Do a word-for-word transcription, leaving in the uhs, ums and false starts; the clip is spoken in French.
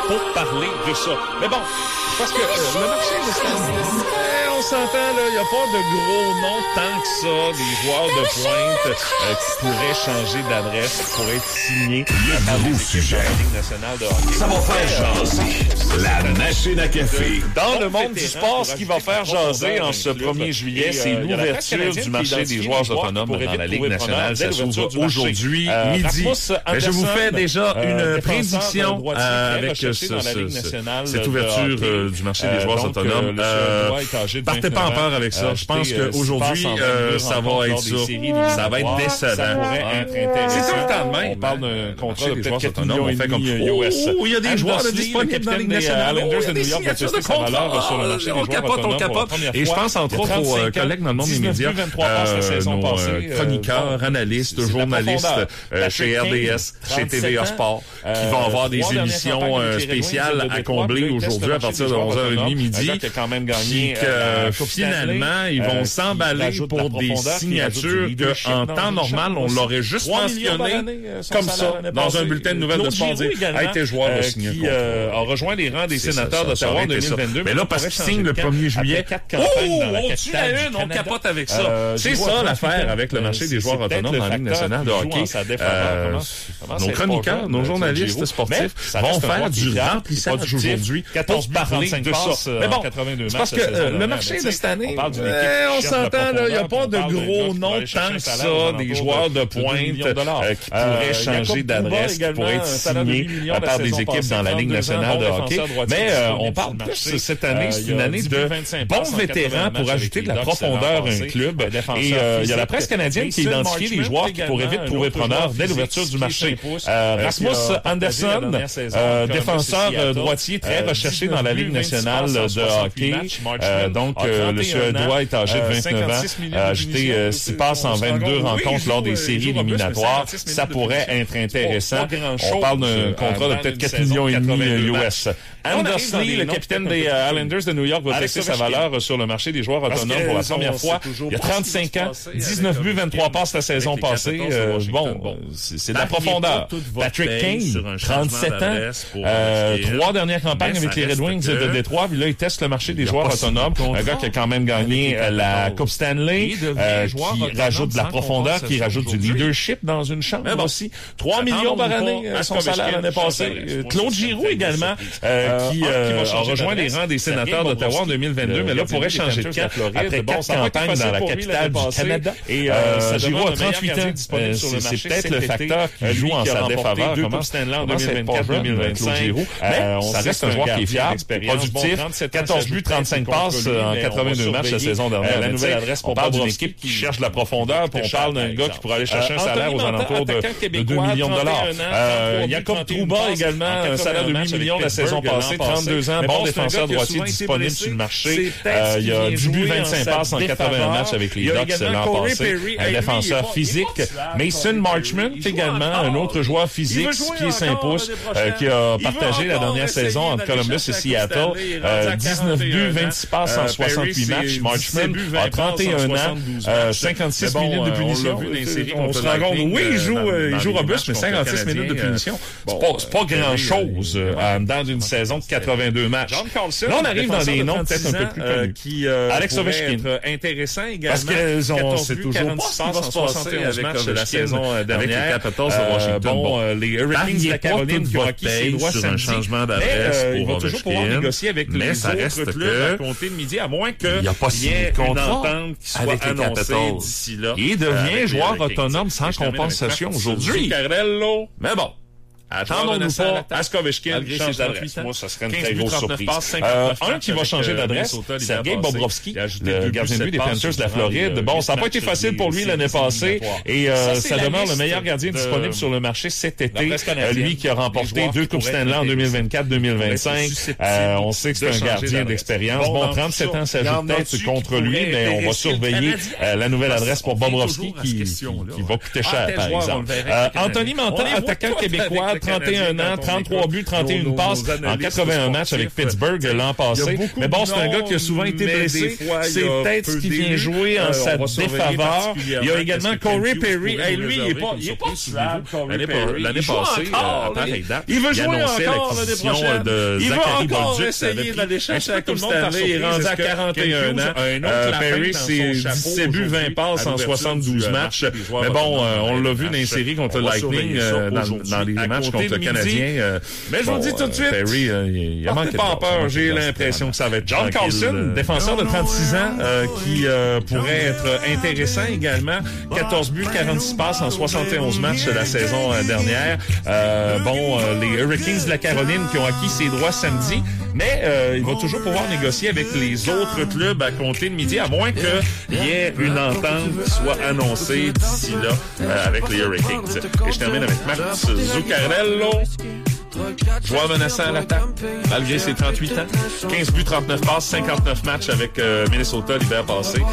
pour parler de ça. Mais bon, parce que euh, le marché de Stanley, on s'entend, là, il n'y a pas de gros noms tant que ça, des joueurs de pointe euh, qui pourraient changer d'adresse, qui pourraient être signés par les équipes de la Ligue nationale de hockey. Ça va faire jaser la machine à café. Dans le monde du sport, ce qui va faire jaser en ce premier juillet, c'est l'ouverture du marché des joueurs autonomes dans la Ligue nationale. Ça s'ouvre aujourd'hui midi. Mais je vous fais déjà une prédiction euh, avec ce, ce, ce, cette ouverture euh, du marché des joueurs autonomes. Euh, partez pas en peur avec ça. Je pense qu'aujourd'hui, euh, ça va être ça. Ça va être décevant. C'est tout le temps de même. On parle d'un contrat de joueurs peut-être autonomes. On fait comme oh, il y a des joueurs disponibles dans la Ligue nationale. Islanders de New York a testé sa valeur sur le marché des joueurs autonomes. On capote. Et je pense entre autres aux collègues dans le monde des médias, nos chroniqueurs, analystes, journalistes chez R D S, chez T V A Sport, qui vont avoir des émissions spéciales à combler aujourd'hui à partir de onze heures trente midi. Puis que finalement, ils vont s'emballer pour des signatures qu'en temps normal, on l'aurait juste mentionné comme ça dans un bulletin de nouvelles de sport. A été joueur de signer qui a rejoint les rangs des sénateurs d'Ottawa en deux mille vingt-deux. Mais là, parce qu'il signe le premier juillet, oh, au-dessus à une, on capote avec ça. C'est ça l'affaire avec le marché des joueurs autonomes dans la Ligue nationale de hockey. Nos chroniqueurs, nos journalistes sportifs vont faire du remplissage aujourd'hui pour parler de ça. Mais bon, c'est parce que euh, le marché de cette année, euh, on s'entend, il n'y a pas de gros noms tant que ça, des joueurs de pointe euh, qui pourraient changer d'adresse, qui pourraient être signés par des équipes dans la Ligue nationale de hockey. Mais euh, on parle plus cette année, c'est une année de bons vétérans pour ajouter de la profondeur à un club. Et euh, il y a la presse canadienne qui a identifié des joueurs qui pourraient vite trouver preneur dès l'ouverture du marché. Euh, Rasmus Andersson, euh, défenseur euh, droitier très recherché dans la Ligue nationale de hockey. Euh, donc, euh, le Suédois est âgé de vingt-neuf ans, a ajouté euh, six passes en vingt-deux rencontres lors des séries éliminatoires. Ça pourrait être intéressant. On parle d'un contrat de peut-être quatre millions et demi U S. Anderson, le capitaine des Islanders de New York, va tester sa valeur sur le marché des joueurs autonomes pour la première fois. Il y a trente-cinq ans, dix-neuf buts, vingt-trois passes la saison passée. Euh, bon, c'est de la profondeur. Patrick Kane, trente-sept ans, euh, trois dernières campagnes avec les Red Wings de Détroit. Puis là, il teste le marché des joueurs autonomes. Un gars qui a quand même gagné la Coupe Stanley, euh, qui rajoute de la profondeur, qui rajoute du leadership dans une chambre aussi. trois millions par année, son salaire l'année passée. Claude Giroux également, euh, qui euh, a rejoint les rangs des sénateurs d'Ottawa en deux mille vingt-deux, mais là pourrait changer de camp après quatre campagnes dans la capitale du Canada. Et euh, Giroux a trente-huit ans. Euh, c'est peut-être le facteur qui joue en sa défaveur. Comment Stanley en deux mille vingt-quatre deux mille vingt-cinq. Mais ça reste un joueur qui est fiable, productif, quatorze buts, trente-cinq passes en quatre-vingt-deux matchs la saison dernière. La nouvelle adresse pour parle d'une équipe qui cherche de la profondeur. On parle d'un gars qui pourrait aller chercher un salaire aux alentours de deux millions de dollars. Jacob Trouba également, un salaire de huit millions la saison passée, trente-deux ans, bon défenseur droitier disponible sur le marché. Euh, il a dix buts, vingt-cinq passes en quatre-vingts matchs avec les Ducks l'an passé. Un défenseur physique. Mason Marchment également, un autre joueur physique, six pieds cinq pouces, euh, qui a partagé la dernière saison entre Columbus et Seattle. Euh, dix-neuf buts, vingt-six passes en soixante-huit matchs. Marchment a trente et un ans, euh, cinquante-six minutes de punition. On se rend compte, oui, il joue, il joue robuste, mais cinquante-six minutes de punition, c'est pas, c'est pas grand-chose euh, dans une saison de quatre-vingt-deux matchs. Là, on arrive dans des noms peut-être un peu plus connus. Qui, euh, Alex Ovechkin. Intéressant également. Parce qu'ils ont, c'est toujours pas ce qui va se passer avec la saison dernière. Avec les Capitals de Washington. Bon, les Hurricanes de la Caroline qui ont acquis ses droits sur un changement d'adresse pour Ovechkin. Il va toujours pouvoir négocier avec les autres clubs à compter de midi, à moins qu'il y ait une entente qui soit annoncée d'ici là. Il devient joueur autonome sans compensation aujourd'hui. Mais bon. Attendons-nous pas à ce qu'Ovechkin change d'adresse. Moi, ça serait une très grosse surprise. Euh, un qui va changer d'adresse, Sergei Bobrovsky, le gardien de but des Panthers de la Floride. Bon, ça n'a pas été facile pour lui l'année passée et euh, ça demeure le meilleur gardien disponible sur le marché cet été. Euh, lui qui a remporté deux Coupes Stanley en deux mille vingt-quatre deux mille vingt-cinq. Euh, on sait que c'est un gardien d'expérience. Bon, trente-sept ans s'ajoute peut-être contre lui, mais on va surveiller euh, la nouvelle adresse pour Bobrovsky qui, qui, qui va coûter cher, par exemple. Euh, Anthony Manta, attaquant québécois trente et un ans, trente-trois buts, trente et une passes en quatre-vingt-un matchs avec Pittsburgh l'an passé. Mais bon, c'est un gars qui a souvent été blessé. C'est peut-être ce qui vient jouer en sa défaveur. Il y a également Corey Perry. Hey, lui, il est pas, il est pas tuable, Corey Perry. L'année passée, à pareille date, il veut jouer encore l'année prochaine. De il veut Zachary encore Bolduc essayer d'aller chercher la Coupe tout le monde Stanley. Il est rendu à quarante et un ans. Euh, Perry, c'est dix-sept buts, vingt passes en soixante-douze matchs. Mais bon, euh, on l'a vu dans les séries contre le Lightning, euh, dans, dans les matchs contre le Canadien. Mais je vous dis tout de suite, Perry, euh, il a manqué pas peur. J'ai l'impression que ça va être John Carlson, défenseur de trente-six ans, euh, qui euh, pourrait être intéressant également. quatorze buts, quarante-six passes en soixante et onze matchs de la saison euh, dernière. Euh, bon, euh, les Hurricanes de la Caroline qui ont acquis ses droits samedi, mais euh, il va toujours pouvoir négocier avec les autres clubs à compter de midi, à moins qu'il y ait une entente qui soit annoncée d'ici là euh, avec les Hurricanes. Et je termine avec Max Zuccarello. Joueur menaçant à l'attaque, malgré ses trente-huit ans. quinze buts, trente-neuf passes, cinquante-neuf matchs avec euh, Minnesota l'hiver passé.